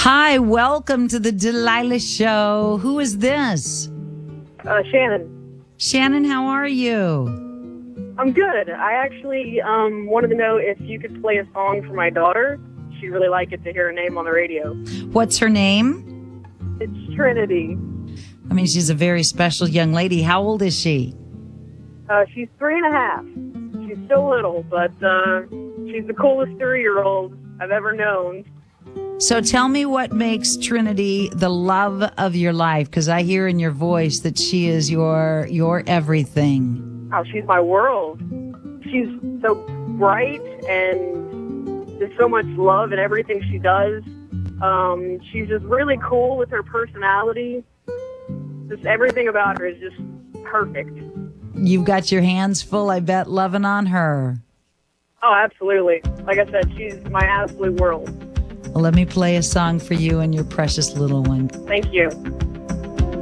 Hi, welcome to the Delilah Show. Who is this? Shannon. Shannon, how are you? I'm good. I actually wanted to know if you could play a song for my daughter. She'd really like it to hear her name on the radio. What's her name? It's Trinity. I mean, she's a very special young lady. How old is she? She's 3.5. She's still little, but she's the coolest 3-year-old I've ever known. So tell me what makes Trinity the love of your life, because I hear in your voice that she is your everything. Oh, she's my world. She's so bright and there's so much love in everything she does. She's just really cool with her personality. Just everything about her is just perfect. You've got your hands full, I bet, loving on her. Oh, absolutely. Like I said, she's my absolute world. Well, let me play a song for you and your precious little one. Thank you.